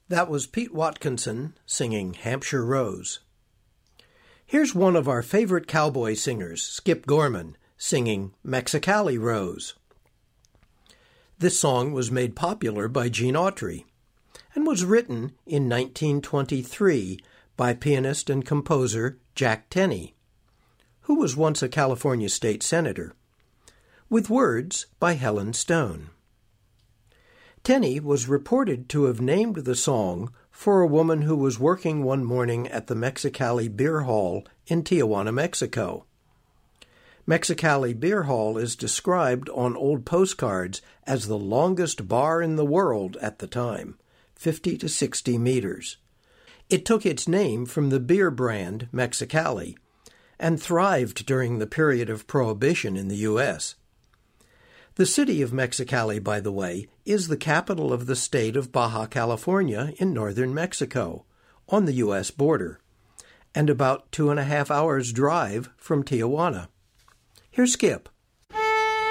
That was Pete Watkinson singing Hampshire Rose. Here's one of our favorite cowboy singers, Skip Gorman, singing Mexicali Rose. This song was made popular by Gene Autry and was written in 1923 by pianist and composer Jack Tenney, who was once a California state senator, with words by Helen Stone. Tenney was reported to have named the song for a woman who was working one morning at the Mexicali Beer Hall in Tijuana, Mexico. Mexicali Beer Hall is described on old postcards as the longest bar in the world at the time, 50 to 60 meters. It took its name from the beer brand Mexicali and thrived during the period of Prohibition in the U.S. The city of Mexicali, by the way, is the capital of the state of Baja California in northern Mexico, on the U.S. border, and about 2.5 hours' drive from Tijuana. Here's Skip.